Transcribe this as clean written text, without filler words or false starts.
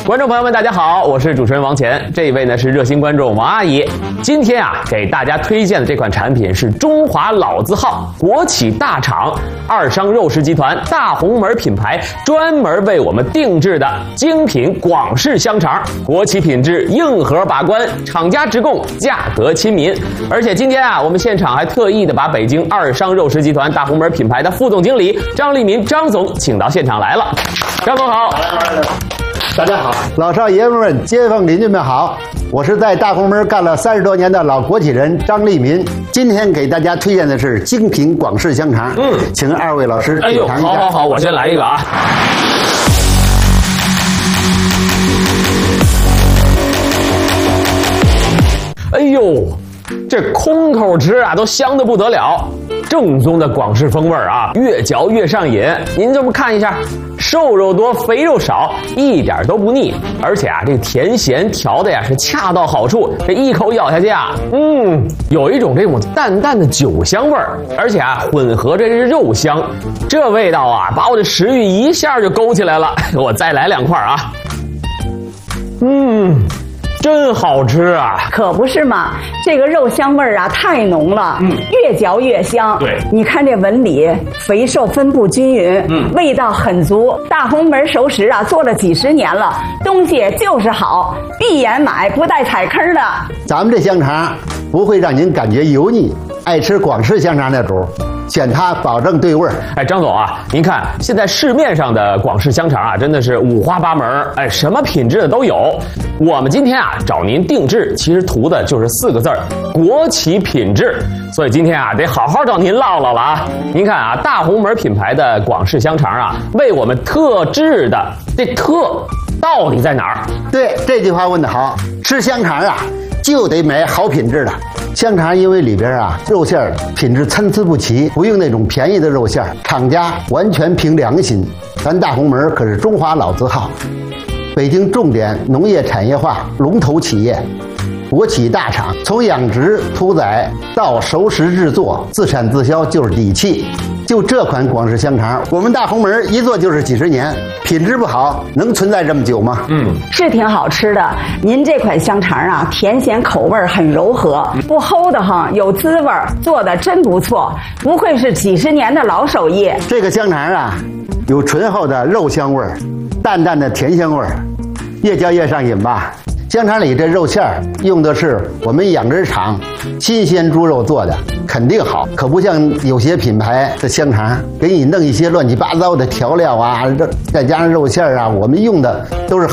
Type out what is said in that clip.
观众朋友们，大家好，我是主持人王乾。这一位呢是热心观众王阿姨。今天啊，给大家推荐的这款产品是中华老字号国企大厂二商肉食集团大红门品牌专门为我们定制的精品广式香肠，国企品质，硬核把关，厂家直供，价格亲民。而且今天啊，我们现场还特意的把北京二商肉食集团大红门品牌的副总经理张立民张总请到现场来了。张总好。 大家好，老少爷们们、街坊邻居们好，我是在大红门干了30多年的老国企人张立民。今天给大家推荐的是精品广式香肠，请二位老师品尝一下。 好，我先来一个啊。哎呦，这空口吃啊，都香得不得了。正宗的广式风味啊，越嚼越上瘾。您这么看一下，瘦肉多，肥肉少，一点都不腻。而且啊，这个甜咸调的呀是恰到好处。这一口咬下去啊，有一种这种淡淡的酒香味儿，而且啊混合着这肉香，这味道啊把我的食欲一下就勾起来了。我再来2块啊。真好吃啊！ 可不是嘛，这个肉香味儿啊太浓了，越嚼越香。 对， 你看这纹理，肥瘦分布均匀，味道很足。大红门熟食啊，做了几10年了，东西就是好，闭眼买不带踩坑的。 咱们这香肠不会让您感觉油腻，爱吃广式香肠的主选它保证对味儿。 哎，张总啊，您看现在市面上的广式香肠啊，真的是五花八门，哎，什么品质的都有。我们今天啊找您定制，其实图的就是4个字儿：国企品质。所以今天啊得好好找您唠唠了啊。您看啊，大红门品牌的广式香肠啊，为我们特制的，这特到底在哪儿？ 对，这句话问得好。吃香肠啊，就得买好品质的香肠，因为里边啊肉馅品质参差不齐，不用那种便宜的肉馅，厂家完全凭良心。咱大红门可是中华老字号，北京重点农业产业化龙头企业，国企大厂，从养殖屠宰到熟食制作，自产自销就是底气。就这款广式香肠，我们大红门一做就是几10年，品质不好能存在这么久吗？ 是挺好吃的。您这款香肠啊，甜咸口味很柔和，不齁的慌，有滋味，做的真不错，不愧是几10年的老手艺。 这个香肠啊，有醇厚的肉香味儿，淡淡的甜香味儿，越嚼越上瘾吧。香肠里这肉馅儿用的是我们养殖场新鲜猪肉做的，肯定好，可不像有些品牌的香肠给你弄一些乱七八糟的调料啊，再加上肉馅儿啊，我们用的都是